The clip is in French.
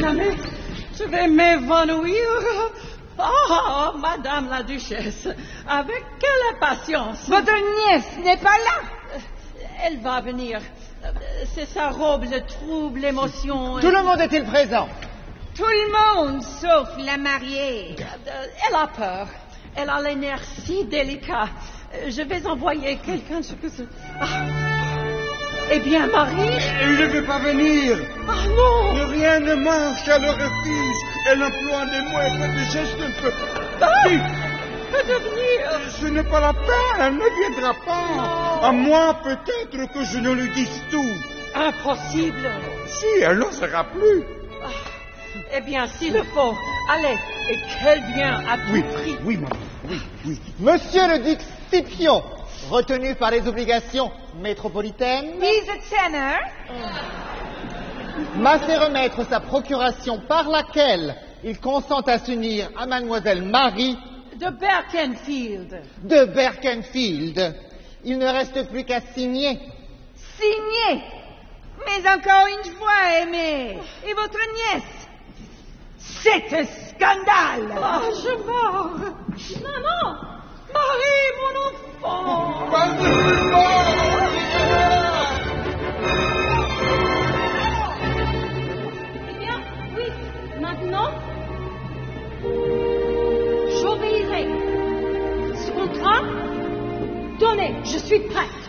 jamais je vais m'évanouir. Oh, Madame la Duchesse, avec quelle impatience. Votre nièce n'est pas là. Elle va venir. C'est sa robe, le trouble, l'émotion. Tout le monde est-il présent? Tout le monde, sauf la mariée. Elle a peur. Elle a les nerfs si délicats. Je vais envoyer quelqu'un. Eh bien, Marie? Elle ne veut pas venir. Ah non! Rien ne marche, elle le refuse. Elle emploie des mots et fait des gestes un peu... Que devenir? Ce n'est pas la peine, elle ne viendra pas. À moi, peut-être que je ne lui dise tout. Impossible. Si, elle n'osera plus. Eh bien, s'il le faut, allez, et qu'elle vienne à tout prix. Oui, maman, oui. Monsieur le duc Scipion, retenu par les obligations métropolitaines, He's a tenor. m'a fait remettre sa procuration par laquelle il consent à s'unir à mademoiselle Marie De Berkenfield. de Berkenfield. Il ne reste plus qu'à signer. Signé. Mais encore une fois, aimé. Et votre nièce? C'est un scandale. Oh, je meurs. Maman! Marie, mon enfant! Eh bien, oui, maintenant, j'obéirai. Ce contrat, donnez, je suis prête.